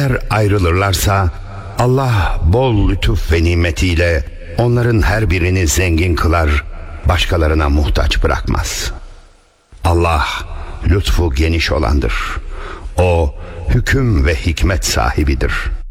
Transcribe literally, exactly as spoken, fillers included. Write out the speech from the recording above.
Eğer ayrılırlarsa Allah bol lütuf ve nimetiyle onların her birini zengin kılar, başkalarına muhtaç bırakmaz. Allah lütfu geniş olandır. O hüküm ve hikmet sahibidir.